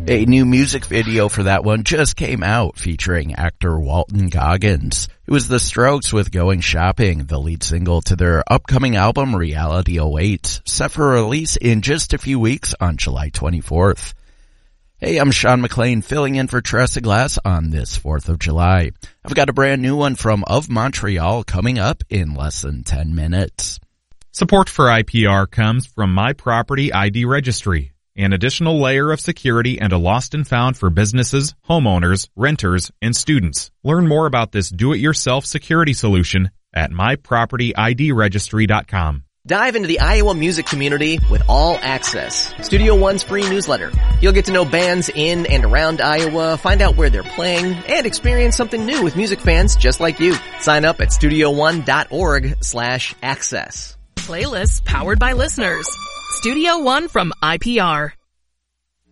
A new music video for that one just came out featuring actor Walton Goggins. It was The Strokes with Going Shopping, the lead single to their upcoming album Reality Awaits, set for release in just a few weeks on July 24th. Hey, I'm Sean McLean filling in for Tressa Glass on this 4th of July. I've got a brand new one from Of Montreal coming up in less than 10 minutes. Support for IPR comes from My Property ID Registry, an additional layer of security and a lost and found for businesses, homeowners, renters, and students. Learn more about this do-it-yourself security solution at mypropertyidregistry.com. Dive into the Iowa music community with All Access, Studio One's free newsletter. You'll get to know bands in and around Iowa, find out where they're playing, and experience something new with music fans just like you. Sign up at studio1.org/access. Playlists powered by listeners. Studio One from IPR.